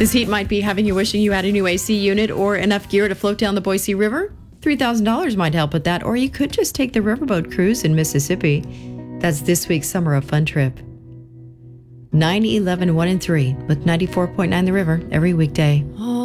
This heat might be having you wishing you had a new AC unit or enough gear to float down the Boise River. $3,000 might help with that, or you could just take the riverboat cruise in Mississippi. That's this week's Summer of Fun trip. 9, 11, 1, and 3 with 94.9 The River every weekday.